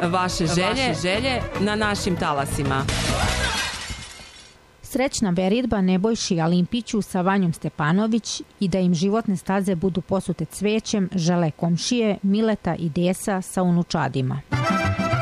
vaše želje na našim talasima. Srećna veridba Nebojši Alimpiću sa Vanjom Stepanović i da im životne staze budu posute cvećem žele komšije Mileta i Desa sa unučadima.